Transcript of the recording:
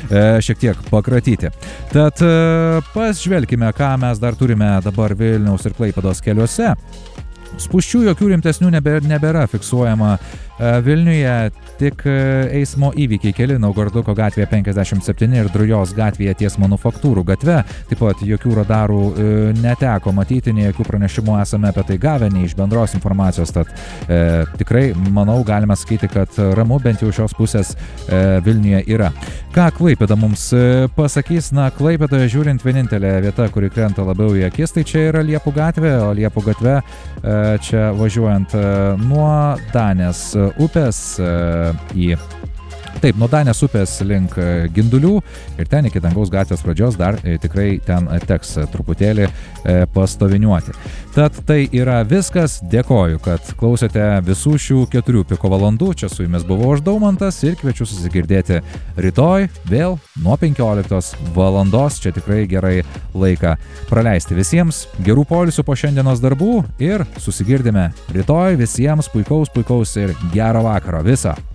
šiek tiek pakratyti. Tad pažvelkime, ką mes dar turime dabar Vilniaus ir Klaipėdos keliuose. Spūsčių jokių rimtesnių nebėra fiksuojama Vilniuje, tik eismo įvykiai keli Naugarduko gatvėje 57 ir Drujos gatvėje ties Manufaktūrų gatve. Taip pat jokių radarų neteko matyti, nei jokių pranešimų esame apie tai gavę, nei iš bendros informacijos. Tad tikrai, manau, galime sakyti, kad ramu bent jau šios pusės Vilniuje yra. Ką Klaipėda mums pasakys? Na, Klaipėdoje žiūrint, vienintelė vieta, kuri krenta labiau į akis, tai čia yra Liepų gatvė, o Liepų gatve čia važiuojant nuo Danės upės nuo Danės upės link Gindulių ir ten iki Dangaus gatvės pradžios dar tikrai ten teks truputėlį pastoviniuoti. Tad tai yra viskas. Dėkoju, kad klausėte visų šių 4 piko valandų. Čia su jumis buvau aš, Daumantas, ir kviečiu susigirdėti rytoj vėl nuo 15 valandos. Čia tikrai gerai laiką praleisti. Visiems gerų poilsių po šiandienos darbų ir susigirdime rytoj. Visiems puikaus ir gero vakaro. Viso.